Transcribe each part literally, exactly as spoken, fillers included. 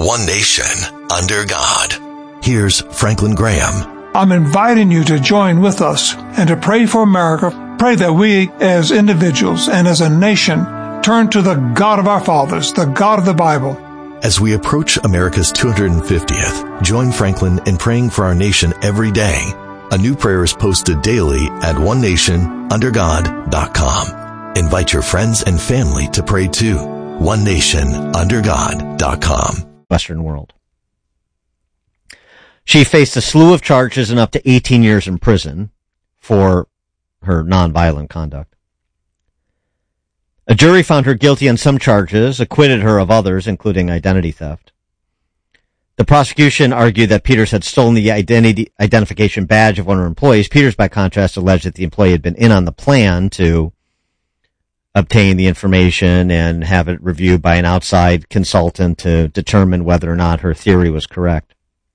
One nation, under God. Here's Franklin Graham. I'm inviting you to join with us and to pray for America. Pray that we as individuals and as a nation turn to the God of our fathers, the God of the Bible. As we approach America's two hundred fiftieth, join Franklin in praying for our nation every day. A new prayer is posted daily at one nation under god dot com. Invite your friends and family to pray too. one nation under god dot com. Western world. She faced a slew of charges and up to eighteen years in prison for her nonviolent conduct. A jury found her guilty on some charges, acquitted her of others, including identity theft. The prosecution argued that Peters had stolen the identity identification badge of one of her employees. Peters, by contrast, alleged that the employee had been in on the plan to obtain the information and have it reviewed by an outside consultant to determine whether or not her theory was correct.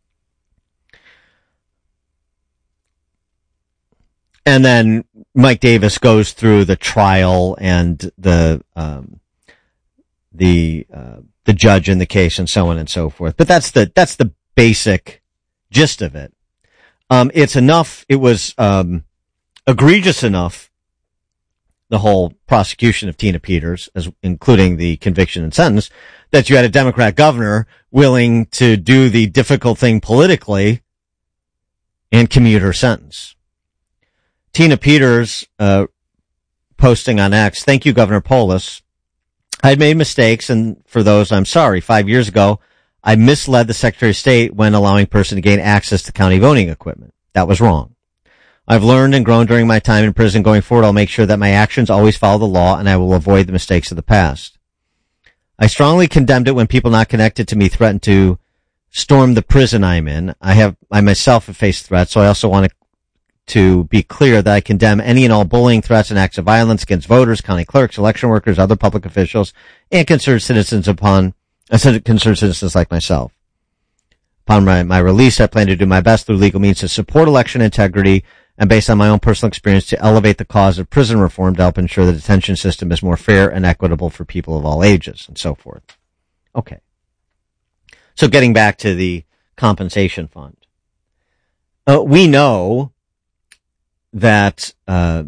And then Mike Davis goes through the trial and the um, the uh, the judge in the case and so on and so forth. But that's the that's the basic gist of it. Um, it's enough. It was um, egregious enough, the whole prosecution of Tina Peters, as including the conviction and sentence, that you had a Democrat governor willing to do the difficult thing politically and commute her sentence. Tina Peters, uh, posting on X, "Thank you, Governor Polis. I'd made mistakes, and for those, I'm sorry. Five years ago, I misled the Secretary of State when allowing a person to gain access to county voting equipment. That was wrong. I've learned and grown during my time in prison. Going forward, I'll make sure that my actions always follow the law, and I will avoid the mistakes of the past. I strongly condemned it when people not connected to me threatened to storm the prison I'm in. I have, I myself have faced threats, so I also want to to be clear that I condemn any and all bullying, threats, and acts of violence against voters, county clerks, election workers, other public officials, and concerned citizens upon, uh, concerned citizens like myself. Upon my, my release, I plan to do my best through legal means to support election integrity and based on my own personal experience to elevate the cause of prison reform to help ensure the detention system is more fair and equitable for people of all ages," and so forth. Okay. So getting back to the compensation fund. Uh, we know that uh,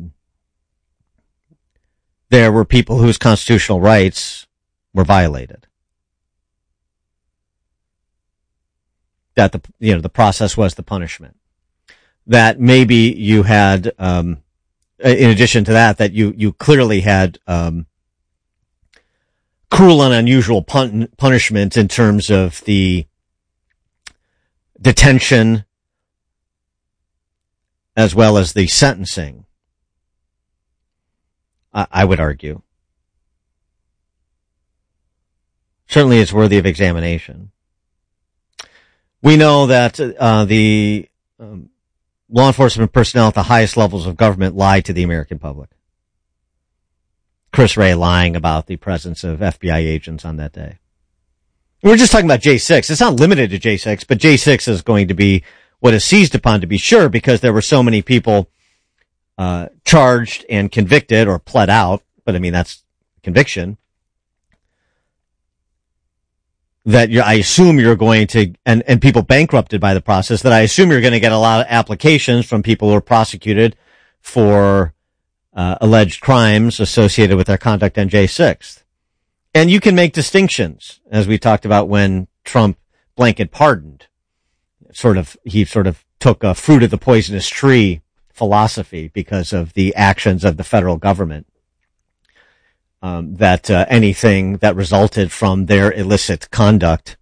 there were people whose constitutional rights were violated. That the you know the process was the punishment. That maybe you had, um, in addition to that, that you you clearly had um, cruel and unusual pun- punishment in terms of the detention as well as the sentencing, I, I would argue. Certainly it's worthy of examination. We know that uh, the um, law enforcement personnel at the highest levels of government lied to the American public. Chris Wray lying about the presence of F B I agents on that day. We're just talking about J six. It's not limited to J six, but J six is going to be what is seized upon, to be sure, because there were so many people uh charged and convicted or pled out, but I mean, that's conviction, that you're, I assume you're going to, and, and people bankrupted by the process, that I assume you're going to get a lot of applications from people who are prosecuted for uh, alleged crimes associated with their conduct on J six. And you can make distinctions, as we talked about when Trump blanket pardoned. Sort of, he sort of took a fruit of the poisonous tree philosophy because of the actions of the federal government. Um, that uh, anything that resulted from their illicit conduct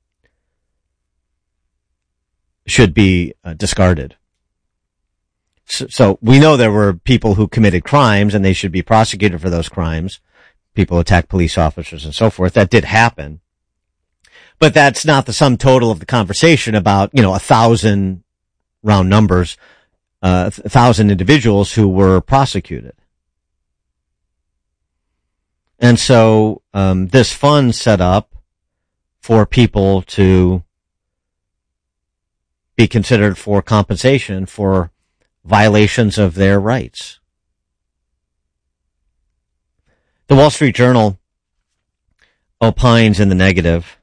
should be uh, discarded. So, so we know there were people who committed crimes and they should be prosecuted for those crimes. People attacked police officers and so forth. That did happen. But that's not the sum total of the conversation about, you know, a thousand round numbers, uh, a thousand individuals who were prosecuted. And so, um, this fund set up for people to be considered for compensation for violations of their rights. The Wall Street Journal opines in the negative